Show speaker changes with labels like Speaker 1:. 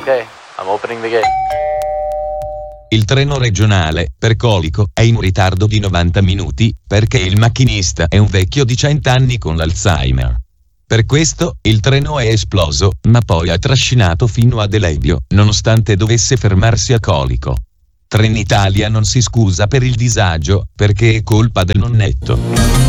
Speaker 1: Okay, I'm opening the gate.
Speaker 2: Il treno regionale, per Colico, è in ritardo di 90 minuti, perché il macchinista è un vecchio di 100 anni con l'Alzheimer. Per questo, il treno è esploso, ma poi ha trascinato fino a Delebbio, nonostante dovesse fermarsi a Colico. Trenitalia non si scusa per il disagio, perché è colpa del nonnetto.